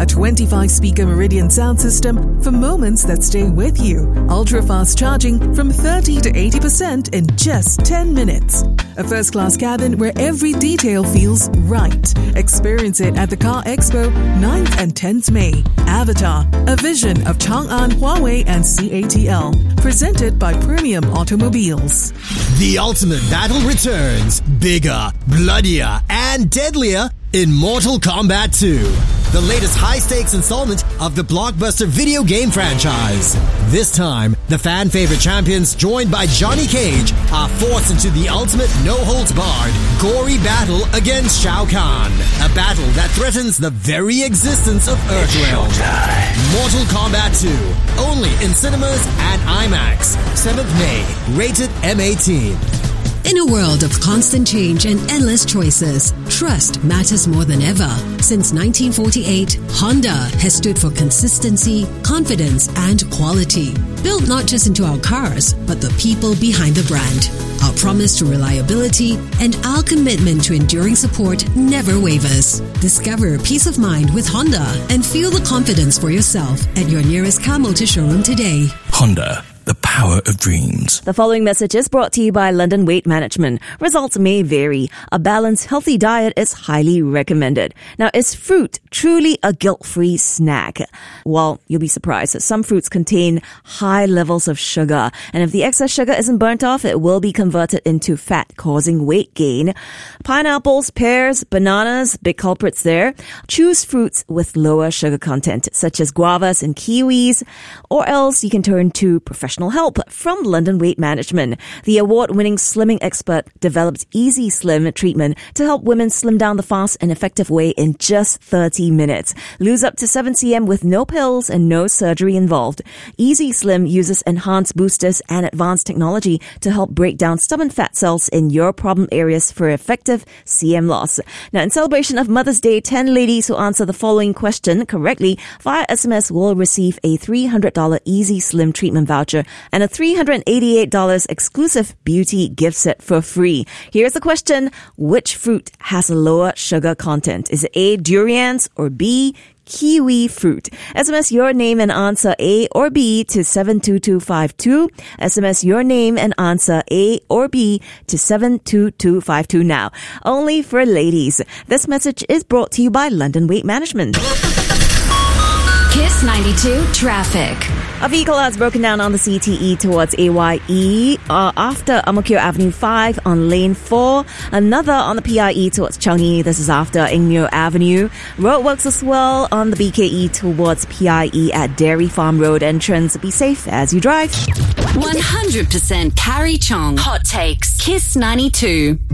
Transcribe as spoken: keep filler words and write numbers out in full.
A twenty-five speaker Meridian sound system for moments that stay with you. Ultra-fast charging from thirty to eighty percent in just ten minutes. A first-class cabin where every detail feels right. Experience it at the Car Expo ninth and tenth May. Avatar, a vision of Chang'an, Huawei and C A T L. Presented by Premium Automobiles. The ultimate battle returns. Bigger, bloodier, and deadlier in Mortal Kombat two. The latest high-stakes installment of the blockbuster video game franchise. This time, the fan-favorite champions, joined by Johnny Cage, are forced into the ultimate no-holds-barred, gory battle against Shao Kahn. A battle that threatens the very existence of Earthrealm. Mortal Kombat two, only in cinemas and IMAX. seventh May, rated M eighteen. In a world of constant change and endless choices, trust matters more than ever. Since nineteen forty-eight, Honda has stood for consistency, confidence, and quality. Built not just into our cars, but the people behind the brand. Our promise to reliability and our commitment to enduring support never wavers. Discover peace of mind with Honda and feel the confidence for yourself at your nearest car motor showroom today. Honda. The power of dreams. The following message is brought to you by London Weight Management. Results may vary. A balanced, healthy diet is highly recommended. Now, is fruit truly a guilt-free snack? Well, you'll be surprised that some fruits contain high levels of sugar. And if the excess sugar isn't burnt off, it will be converted into fat, causing weight gain. Pineapples, pears, bananas, big culprits there. Choose fruits with lower sugar content, such as guavas and kiwis, or else you can turn to professional help from London Weight Management. The award-winning slimming expert developed Easy Slim treatment to help women slim down the fast and effective way in just thirty minutes. Lose up to seven kilograms with no pills and no surgery involved. Easy Slim uses enhanced boosters and advanced technology to help break down stubborn fat cells in your problem areas for effective C M loss. Now, in celebration of Mother's Day, ten ladies who answer the following question correctly via S M S will receive a three hundred dollars Easy Slim treatment voucher and a three hundred eighty-eight dollars exclusive beauty gift set for free. Here's the question. Which fruit has a lower sugar content? Is it A, durians, or B, kiwi fruit? S M S your name and answer A or B to seven two two five two. S M S your name and answer A or B to seven two two five two now. Only for ladies. This message is brought to you by London Weight Management. Kiss ninety-two traffic. A vehicle has broken down on the C T E towards A Y E uh, after Ang Mo Kio Avenue five on lane four. Another on the P I E towards Changi. This is after Eng Neo Avenue. Roadworks as well on the B K E towards P I E at Dairy Farm Road entrance. Be safe as you drive. one hundred percent Carrie Chong. Hot takes. Kiss ninety-two.